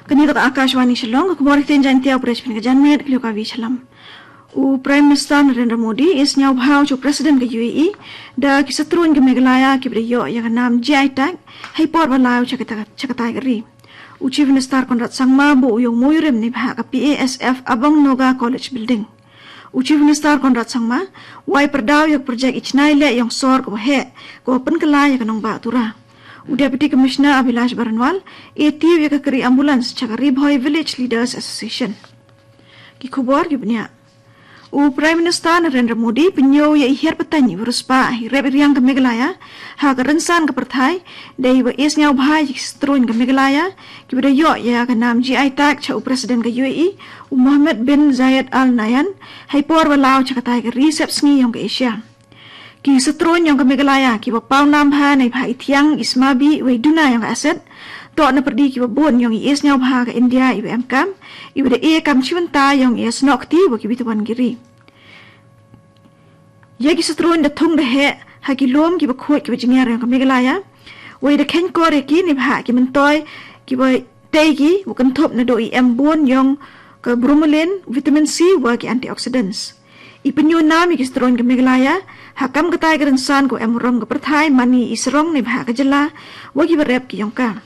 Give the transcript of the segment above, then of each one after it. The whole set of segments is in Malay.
Kini kata Akashwani Shillong, kumori tenjan tiap presiden ke janmet kilo kawi shalam. Prime Minister Narendra Modi is nyau bhau chu President ke UAE da kisatruan ke Meghalaya ke beriyo yang nam GI tag hai por balau cakatai geri. Chief Minister Conrad Sangma bu yung muyurem ni bha ka PASF Abang Noga College Building. Chief Minister Conrad Sangma wai perdaw yung projek ichnai le yung sor ko he ko penkelai yang kanong ba tura. Deputy Commissioner Abhilash Baranwal, ATU yang kekeri ambulans cakari Bhoy Village Leaders Association. Ki kubor ki benya. Prime Minister Narendra Modi penyo ya ihir petani beruspa hirep riang ke Meghalaya ha kerensan ke perthai dai wa is nyau bhai strun ke Meghalaya ki beda yo ya ke nam GI tag cha Presiden ke UAE Mohammed bin Zayed Al Nahyan hai por walau cakatai ke resep sngi yang ke Asia. Ki setron yang ke Meghalaya ki bapau nam bha nei bha ithiang ismabi we duna yang aset to na perdi ki babon yang is nyau bha ke India IBM kam ibede e kam chiwanta yang is nokti bo ki bituan giri ye ki setron da thung de he ha ki lom ki bakhoi ki bajingar yang ke Meghalaya we de ken kore ki ni bha ki mentoy ki boy tegi bukan thop na do IM bon yang ke bromelain vitamin C wa ki antioxidants ipenyo nami ki setron ke Meghalaya hakam ketai kerensan ko emrom ke perthai mani isrong ni bha kejela wagi berep ki yongka.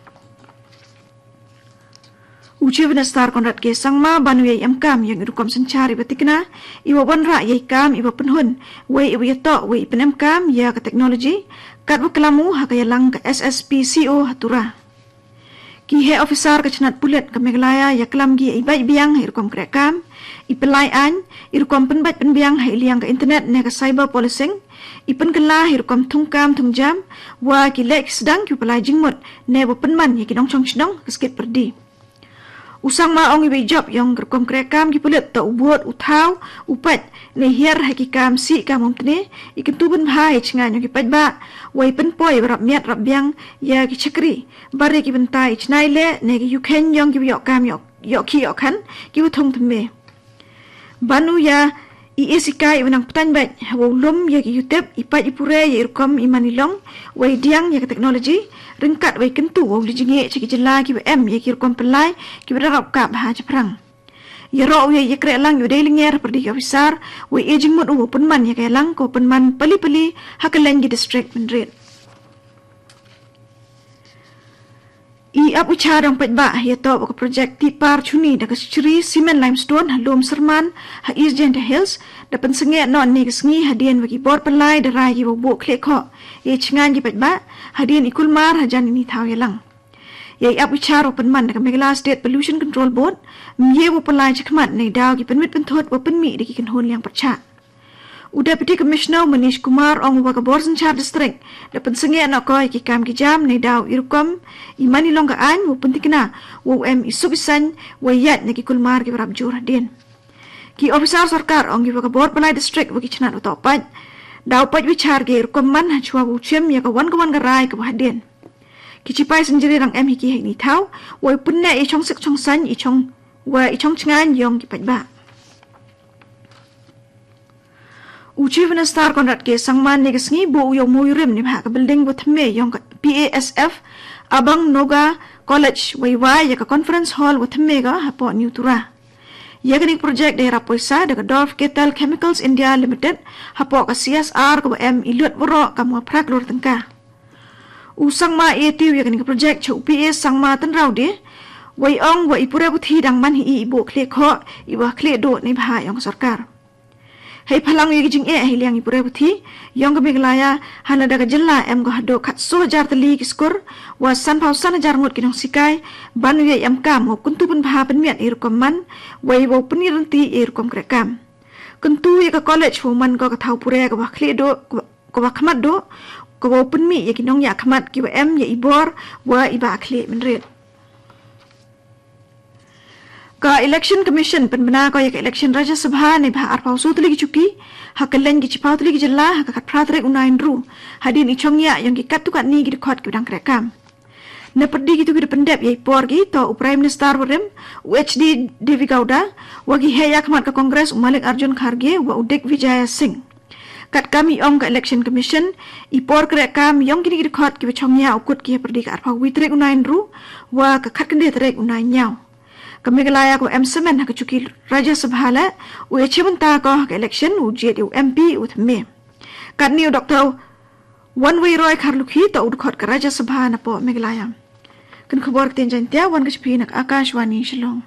Chief Minister Conrad ke Sangma banu yai emkam yang irukom sencari batikna iwa wanra yai kam iwa penhun wei iwa yato wei penemkam ya ke teknologi kat kelamu hakaya lang ke SSPCO hatura. Ki he officer ke cenat pulet ke Meghalaya ya kelam gi ibai biang irukom krekam ipelai an irukom penbat penbiang hai liang ke internet ne ke cyber policing ipen kelah irukom tungkam tungjam wa ki lek sedang ki pelai jingmut ne bo penman ya ki dong chong sedong skit perdi usang ma ong ibai job yang irukom krekam ki pulet ta ubot utau upat ne hier hakikam si kam umtne ikentubun bhai chngan ki padba wa ipen poi rap miat rap biang ya ki chakri bare ki bentai chnai le ne ki yuken yang ki yok kam yok ki yok kan ki uthong tme banu ya iisikai wenang petan bat wulum ya ki YouTube ipat ipure ya irkom imanilong wai diang ya ke teknologi ringkat wai kentu wau lijinge ciki jela ki em ya ki irkom pelai ki berap kap ha jeprang ya ro ya kre lang yu delinger perdi officer wai ejing mut u penman ya ke lang ko penman peli-peli hakalen gi district menrit apu charang petba ya to ke projek tipar chuni da kesciri cement limestone halom serman ha East Jenta Hills da pensenge non ni kesngi hadien bagi bor pelai da rai gi bo kle kho ye chingan gi petba hadien ikul mar hajan ini thau yelang ye apu charo penman da Meghalaya State Pollution Control Board mye bo pelai chakmat nei daw gi penmit penthot bo penmi de ki kan hon liang percha Deputy Commissioner Manish Kumar ong wa kabor Sanchar District da pensenge na ko ki kam ki jam nei daw irukom imani long ka an wo pentikna wo em isubisan wo yat na ki kulmar ki rab jur din ki officer sarkar ong wa kabor Palai District wo ki chnat utopat daw pat wichar ge irukom man hachwa wo chem ya ka wan ka rai ka hadin ki chipai senjeri rang em ki ni thau wo punne i chong sik chong san i chong chngan yong ki patba Chief Minister Conrad ke Sangman ni kesngi bu yung muyurim ni bha ka building with me yung PASF Abang Noga College wai ya ka conference hall with me ga hapo new tura ya ka ni project de rapoisa de Dolph Kettle Chemicals India Limited hapo ka CSR ko em ilut boro ka mo prak lor tengka Sangma ATU ya ka ni project chu PS Sangma tan raw de wai ong wai pura buthi dang man hi ibo khle kho iwa khle do ni bha yung sarkar Hai palang yu jing hai liang ipure buthi yang ke Meghalaya hana daga jella em go hado khat so jar tali kiskur wa san phau san jar ngot kinong sikai banu ye em kam ho kuntu pun bha pen miat irkom man wai wo peniranti irkom krekam kuntu ye ka college ho man ko ka thau pure ka bakhle do ko ba khamat do ko wo pen mi ye kinong ya khamat ki wa em ye ibor wa iba khle menret Ka election commission penbena ko yak election Rajya Sabha ni bha arpau sutli ki chuki hakalen ki chipau tli ki jella hakat pratrek unain ru hadin ichongya yang ki kat tukat ni ki khot ki dang krekam ne perdi ki tu ki pendep yai por ki to Prime Minister Warim UHD Devi Gowda wagi he yak mat ka Congress Malik Arjun Kharge wa Udik Vijaya Singh kat kami ong ka election commission ipor krek kam yong kini record ki chongnya ukut ki perdi ka arpa witrek unain ru wa ka khat kende trek unain nyau kami galaya ko M7 ha chuki Raja Sabha la u chimenta ko ka election u jet u MP u thme kat ni Dr. One-way Roy Karlukhi to udkhot ka Raja Sabha na po Meghalaya kan khabar tin jantia wan ka chpi nak Akashwani Shillong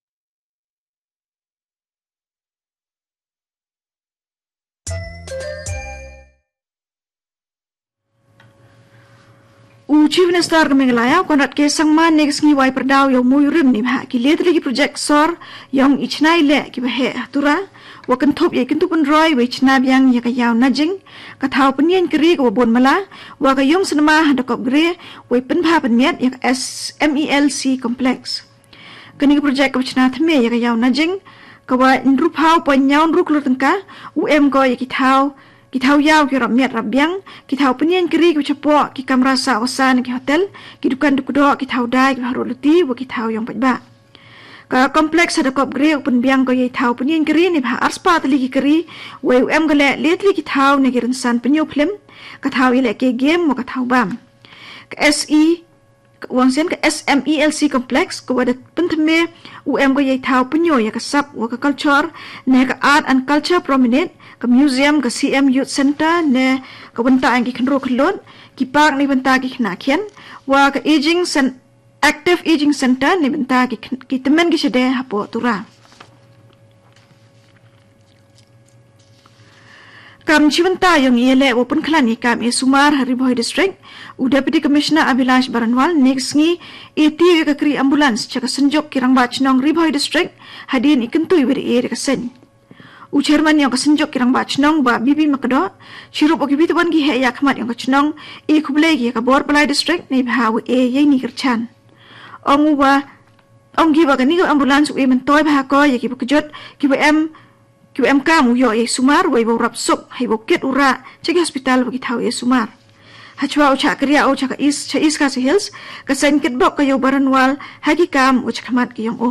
Chief Minister ka Meghalaya konrat ke sangman next ngi wai perdaw yo muyurim ni bha ki let lagi project sor yong ichnai le ki bahe tura wa kan thop ye kan tu pun roi we chna byang ya ka yaw najing ka thau penien kri ko bon mala wa ka yong sinema da kop gre we pen pha pen met ya SMELC complex kani project ka chna thme ya ka yaw najing ka wa nru phau pon nyaw nru klur tangka UM ko ya ki thau yaw ki ram met rabyang ki thau penien kri ki chapo ki kamra sa wasan ki hotel ki dukan dukudo ki thau dai ki haruti wa ki thau yong pajba ka kompleks ada kop gre pun biang ko ye thau penien kri ni bha arspa tali ki kri we UM gale letli ki thau ne girin san penyo film ka thau ile ke game mo ka thau bam ka wangsen ka SMELC complex ko wada penthme UM ko ye thau penyo ya ka sap wa ka culture ne ka art and culture prominent ka museum ka CM Youth Center ne ka banta ang ki khnro khlon ki park ni banta ki khna khian wa ka active aging center ni banta ki temen ki shede hapo tura kam chivanta yong yele open khlan ni kam e Sumar Haribhoi district u deputy commissioner Abhilash Baranwal next ngi eti ka kri ambulance chaka sanjok kirang bachnong Ribhoi district hadin ikentui weri e ka sen u chairman yang ka sanjok kirang bachnong ba bibi makdo shirup oki bitwan gi he yakmat yang ka chnong e khuble gi ka bor palai district nei bhaw e ye ni kirchan ông ghi vào cái ní ambulance của em tôi bà coi vậy cái jot kêu em cam uyo e Sumar way bo rap sop hay bo ket ura check hospital bagi thau e Sumar hachwa ucha kriya ucha ka is ka hills ka sen ket bok kayo Baranwal hagi kam ucha khamat ki yong o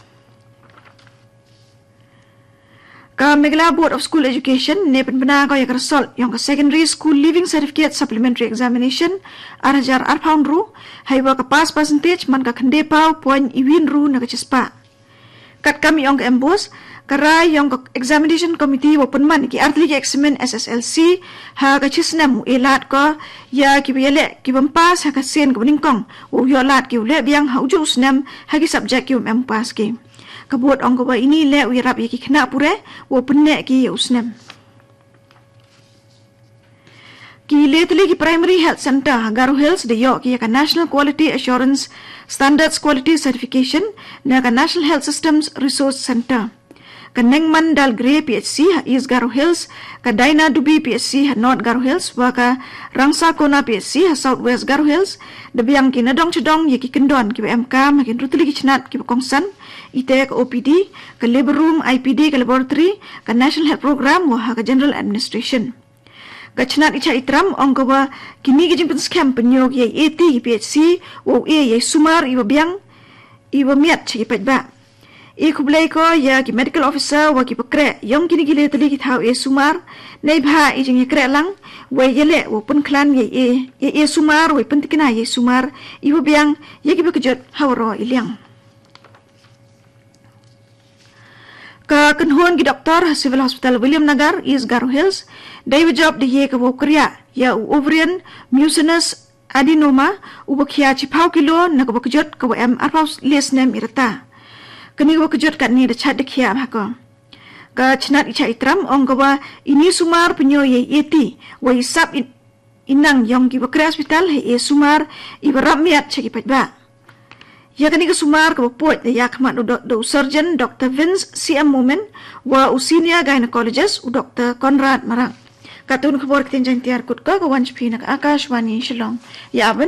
ka Meghalaya Board of School Education ne penbena ko ya result yang ka secondary school living certificate supplementary examination arajar arpound ru hay wa ka pass percentage man ka khande pau point iwin ru na ka chispa kat kami yang ka embos karai yang ka examination committee wa penman ki artli ki examen SSLC ha ka chisna mu elat ko ya ki bele ki bampas ha ka sen ko ningkong wo yo lat ki le biang ha uju snam ha ki subject ki mem pass ki kabut ong ko ba ini le wirap ki khna pure wo penne ki usnem ki letli ki primary health center Garo Hills de yo ki ka national quality assurance standards quality certification na ka national health systems resource center ka Nengman Dal Gre PHC ha East Garo Hills ka Daina Dubi PHC ha North Garo Hills wa ka Rangsa Kona PHC ha South West Garo Hills de biang ki nadong chudong ye ki kendon ki MK ma ki rutli ki chnat ki kongsan ite ka OPD ka labor room IPD ka laboratory ka national health program wa ka general administration ka chnat icha itram ong ko ba kini ki jing scam penyog ye AT ki PHC wo ye Sumar iwa biang iwa miat chi pajba e khublai ko ya ki medical officer wa ki pakre yong kini gile tali ki thau e Sumar nei bha e jing kre lang we yele wo pun klan ye Sumar we pun tikina ye Sumar iwa biang ye ki bekjot hawro ilyang ka kanhon ki doktor civil hospital William Nagar East Garo Hills David job de ye ka wo kriya ya ovarian mucinous adenoma ubakhia chi phau kilo na ka bekjot ka em arpaus lesnem irata kani ko kejut kat ni de chat de khia ba ko ka chnat icha itram ong ko ba ini Sumar penyo ye eti wa isap inang yong ki bakra hospital he e Sumar ibaram miat cheki pajba ya kani ko Sumar ko pot de ya khmat do surgeon Dr. Vince CM Moment wa senior gynecologist Dr. Conrad Marang katun khabar tin jang tiar kut ko wanch phina Akashwani Shillong ya